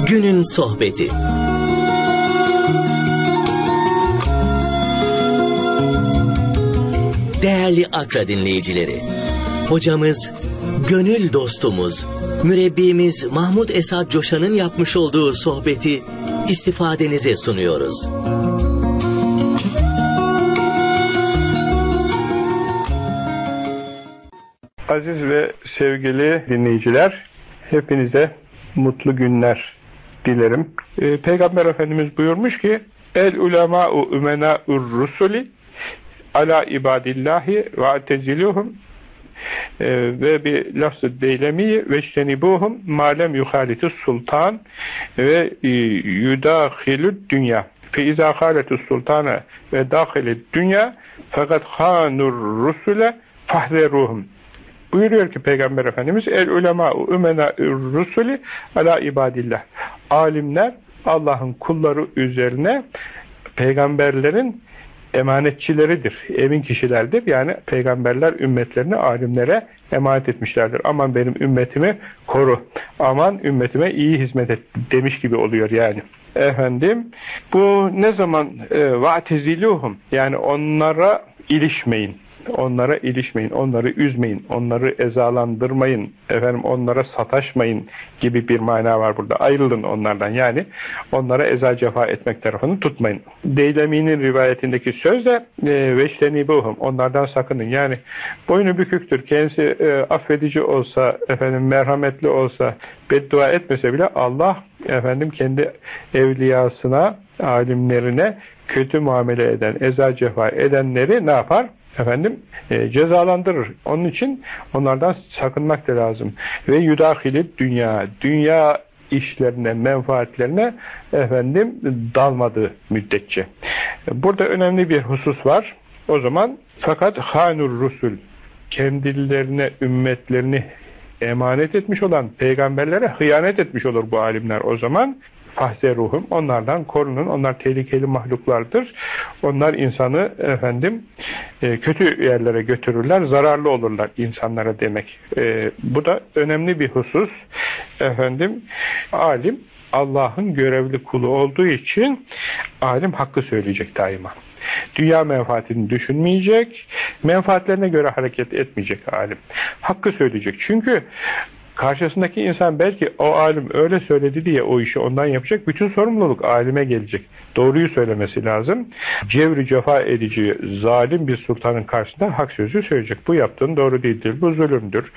Günün sohbeti. Değerli Akra dinleyicileri, hocamız, gönül dostumuz, mürebbimiz Mahmud Esad Coşan'ın yapmış olduğu sohbeti istifadenize sunuyoruz. Aziz ve sevgili dinleyiciler, hepinize mutlu günler dilerim. Peygamber Efendimiz buyurmuş ki, El ulemâ'u ümenâ'ur rusuli ala ibadillahi ve ateziluhum ve bir lafz-ı deylemi ve iştenibuhum malem yuhalitus sultan ve yudâhilüd dünya fe izâ hâletus sultana ve dâhilüd dünya fakat hânur rusule fahzeruhum. Buyuruyor ki Peygamber Efendimiz, el ulemâ'u ümenâ'ur rusuli ala ibadillah. Alimler Allah'ın kulları üzerine peygamberlerin emanetçileridir, emin kişilerdir. Yani peygamberler ümmetlerini alimlere emanet etmişlerdir. Aman benim ümmetimi koru, aman ümmetime iyi hizmet et demiş gibi oluyor yani. Efendim, bu ne zaman va'teziluhum, yani onlara ilişmeyin. Onlara ilişmeyin, onları üzmeyin, onları ezalandırmayın, efendim onlara sataşmayın gibi bir mana var burada. Ayrılın onlardan, yani onlara eza cefa etmek tarafını tutmayın. Deylemi'nin rivayetindeki söz de veştenibuhum, onlardan sakının. Yani boynu büküktür, kendisi affedici olsa, efendim merhametli olsa, beddua etmese bile Allah efendim kendi evliyasına, alimlerine kötü muamele eden, eza cefa edenleri ne yapar? Efendim cezalandırır. Onun için onlardan sakınmak da lazım. Ve yudâhilid dünya işlerine, menfaatlerine efendim dalmadığı müddetçe. Burada önemli bir husus var. O zaman fakat hanur rusul, kendilerine, ümmetlerini emanet etmiş olan peygamberlere hıyanet etmiş olur bu alimler o zaman. Fahzeruhum, onlardan korunun. Onlar tehlikeli mahluklardır. Onlar insanı efendim kötü yerlere götürürler, zararlı olurlar insanlara demek. Bu da önemli bir husus. Efendim, alim Allah'ın görevli kulu olduğu için alim hakkı söyleyecek daima. Dünya menfaatini düşünmeyecek, menfaatlerine göre hareket etmeyecek alim. Hakkı söyleyecek. Çünkü karşısındaki insan belki o alim öyle söyledi diye o işi ondan yapacak. Bütün sorumluluk alime gelecek. Doğruyu söylemesi lazım. Cevri cefa edici, zalim bir sultanın karşısında hak sözü söyleyecek. Bu yaptığın doğru değildir. Bu zulümdür.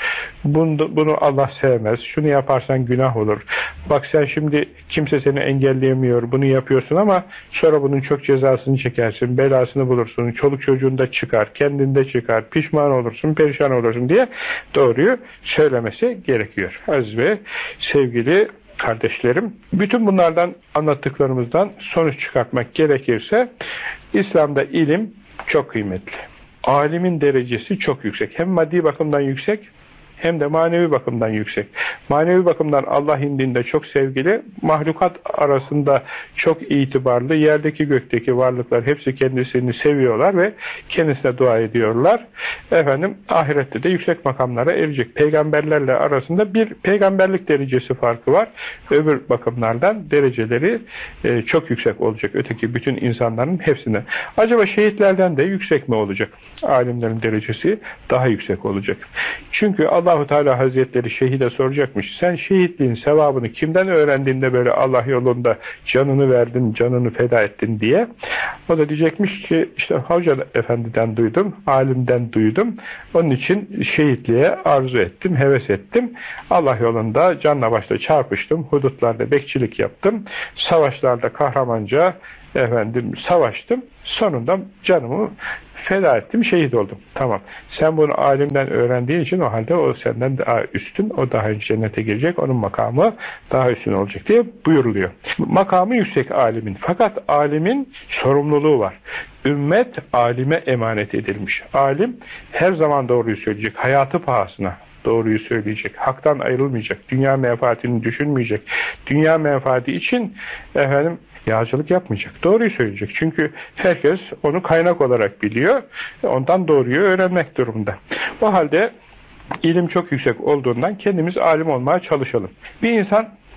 Bunu Allah sevmez. Şunu yaparsan günah olur. Bak sen şimdi kimse seni engelleyemiyor. Bunu yapıyorsun ama sonra bunun çok cezasını çekersin. Belasını bulursun. Çoluk çocuğun da çıkar. Kendin de çıkar. Pişman olursun. Perişan olursun diye doğruyu söylemesi gerekiyor. Aziz ve sevgili kardeşlerim, bütün bunlardan anlattıklarımızdan sonuç çıkartmak gerekirse İslam'da ilim çok kıymetli. Alimin derecesi çok yüksek. Hem maddi bakımdan yüksek hem de manevi bakımdan yüksek. Manevi bakımdan Allah indinde çok sevgili, mahlukat arasında çok itibarlı, yerdeki gökteki varlıklar hepsi kendisini seviyorlar ve kendisine dua ediyorlar. Efendim, ahirette de yüksek makamlara erecek. Peygamberlerle arasında bir peygamberlik derecesi farkı var. Öbür bakımlardan dereceleri çok yüksek olacak. Öteki bütün insanların hepsine. Acaba şehitlerden de yüksek mi olacak? Alimlerin derecesi daha yüksek olacak. Çünkü Allahu Teala Hazretleri şehide soracakmış. Sen şehitliğin sevabını kimden öğrendiğinde böyle Allah yolunda canını verdin, canını feda ettin diye. O da diyecekmiş ki işte Hoca Efendi'den duydum, alimden duydum. Onun için şehitliğe arzu ettim, heves ettim. Allah yolunda canla başla çarpıştım, hudutlarda bekçilik yaptım, savaşlarda kahramanca efendim savaştım. Sonunda canımı feda ettim, şehit oldum. Tamam. Sen bunu alimden öğrendiğin için o halde o senden daha üstün, o daha cennete girecek, onun makamı daha üstün olacak diye buyuruluyor. Makamı yüksek alimin. Fakat alimin sorumluluğu var. Ümmet alime emanet edilmiş. Alim her zaman doğruyu söyleyecek. Hayatı pahasına doğruyu söyleyecek. Haktan ayrılmayacak. Dünya menfaatini düşünmeyecek. Dünya menfaati için efendim yağcılık yapmayacak. Doğruyu söyleyecek. Çünkü herkes onu kaynak olarak biliyor. Ondan doğruyu öğrenmek durumunda. O halde ilim çok yüksek olduğundan kendimiz alim olmaya çalışalım. Bir insan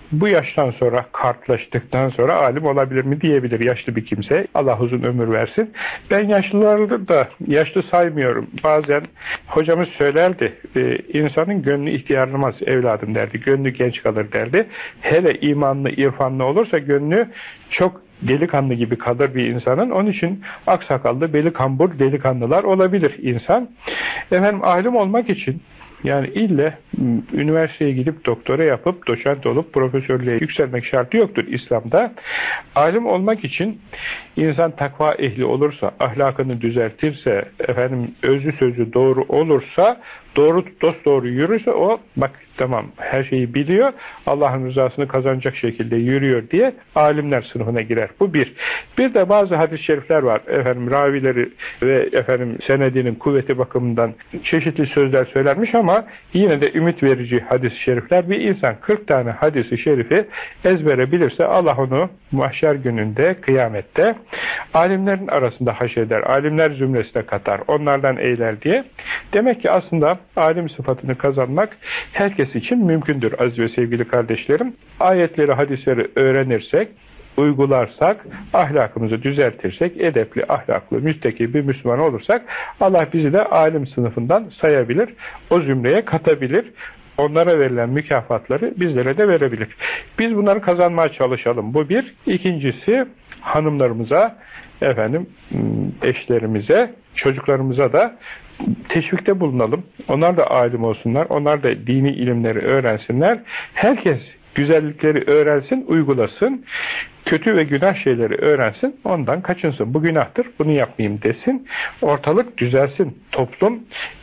bu yaştan sonra, kartlaştıktan sonra alim olabilir mi diyebilir yaşlı bir kimse. Allah uzun ömür versin. Ben yaşlıları da yaşlı saymıyorum. Bazen hocamız söylerdi, insanın gönlü ihtiyarlamaz evladım derdi, gönlü genç kalır derdi. Hele imanlı, irfanlı olursa gönlü çok delikanlı gibi kalır bir insanın. Onun için aksakallı, beli kambur delikanlılar olabilir insan. Efendim alim olmak için yani ille üniversiteye gidip doktora yapıp doçent olup profesörlüğe yükselmek şartı yoktur İslam'da. Alim olmak için insan takva ehli olursa, ahlakını düzeltirse, efendim özü sözü doğru olursa, doğru dosdoğru yürürse o bak tamam her şeyi biliyor, Allah'ın rızasını kazanacak şekilde yürüyor diye alimler sınıfına girer. Bu bir. Bir de bazı hadis-i şerifler var. Efendim ravileri ve efendim senedinin kuvveti bakımından çeşitli sözler söylenmiş ama yine de ümit verici hadis-i şerifler. Bir insan 40 tane hadis-i şerifi ezbere bilirse Allah onu mahşer gününde, kıyamette alimlerin arasında haşreder, alimler zümresine katar, onlardan eyler diye. Demek ki aslında alim sıfatını kazanmak herkes için mümkündür aziz ve sevgili kardeşlerim. Ayetleri, hadisleri öğrenirsek, uygularsak, ahlakımızı düzeltirsek, edepli, ahlaklı, müttaki bir Müslüman olursak Allah bizi de alim sınıfından sayabilir, o zümreye katabilir. Onlara verilen mükafatları bizlere de verebilir. Biz bunları kazanmaya çalışalım. Bu bir. İkincisi hanımlarımıza, efendim eşlerimize, çocuklarımıza da teşvikte bulunalım. Onlar da alim olsunlar. Onlar da dini ilimleri öğrensinler. Herkes güzellikleri öğrensin, uygulasın. Kötü ve günah şeyleri öğrensin. Ondan kaçınsın. Bu günahtır, bunu yapmayayım desin. Ortalık düzelsin. Toplum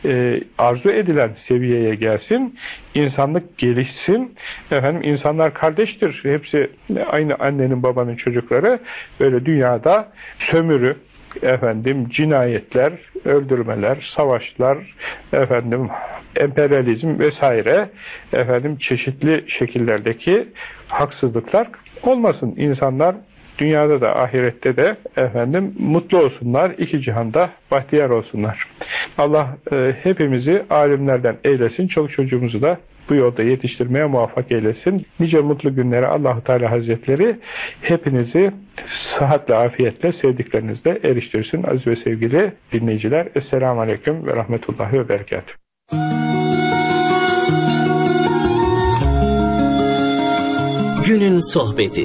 arzu edilen seviyeye gelsin. İnsanlık gelişsin. Efendim insanlar kardeştir. Hepsi aynı annenin babanın çocukları. Böyle dünyada sömürü, efendim cinayetler, öldürmeler, savaşlar, efendim emperyalizm vesaire, efendim çeşitli şekillerdeki haksızlıklar olmasın. İnsanlar dünyada da ahirette de efendim mutlu olsunlar, iki cihanda bahtiyar olsunlar. Allah hepimizi alimlerden eylesin, çoluk çocuğumuzu da bu yolda yetiştirmeye muvaffak eylesin. Nice mutlu günlere Allah-u Teala Hazretleri hepinizi sıhhatle, afiyetle, sevdiklerinizle eriştirsin. Aziz ve sevgili dinleyiciler, Esselamu Aleyküm ve Rahmetullahi ve Berekatuhu. Günün sohbeti.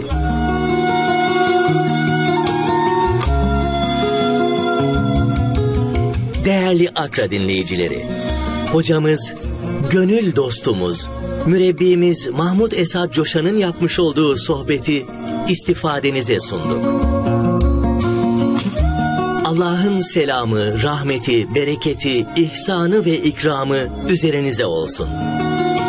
Değerli Akra dinleyicileri, hocamız, gönül dostumuz, mürebbimiz Mahmud Esad Coşan'ın yapmış olduğu sohbeti istifadenize sunduk. Allah'ın selamı, rahmeti, bereketi, ihsanı ve ikramı üzerinize olsun.